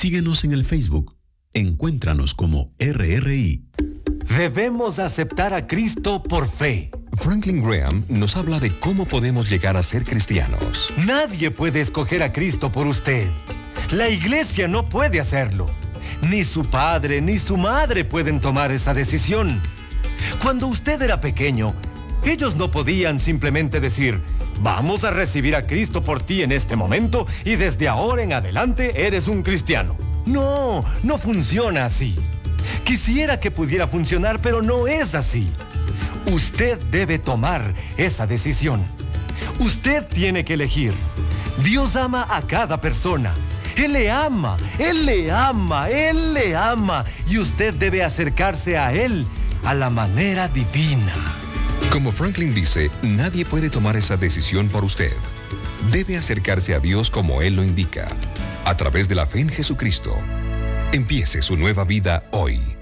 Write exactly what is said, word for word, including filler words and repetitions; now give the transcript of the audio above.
Síguenos en el Facebook. Encuéntranos como R R I. Debemos aceptar a Cristo por fe. Franklin Graham nos habla de cómo podemos llegar a ser cristianos. Nadie puede escoger a Cristo por usted. La iglesia no puede hacerlo. Ni su padre ni su madre pueden tomar esa decisión. Cuando usted era pequeño, ellos no podían simplemente decir: vamos a recibir a Cristo por ti en este momento y desde ahora en adelante eres un cristiano. No, no funciona así. Quisiera que pudiera funcionar, pero no es así. Usted debe tomar esa decisión. Usted tiene que elegir. Dios ama a cada persona. Él le ama, Él le ama, Él le ama. Y usted debe acercarse a Él a la manera divina. Como Franklin dice, nadie puede tomar esa decisión por usted. Debe acercarse a Dios como Él lo indica, a través de la fe en Jesucristo. Empiece su nueva vida hoy.